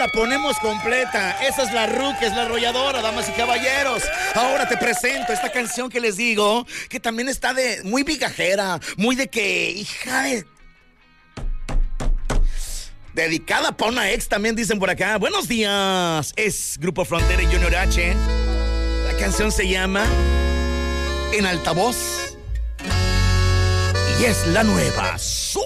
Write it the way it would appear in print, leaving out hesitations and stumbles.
la ponemos completa. Esa es la Ruca, es la arrolladora, damas y caballeros. Ahora te presento esta canción que les digo, que también está de muy vigajera, muy de que, hija de... Dedicada para una ex, también dicen por acá. Buenos días, es Grupo Frontera y Junior H. La canción se llama En Altavoz y es la nueva. ¡Súbele!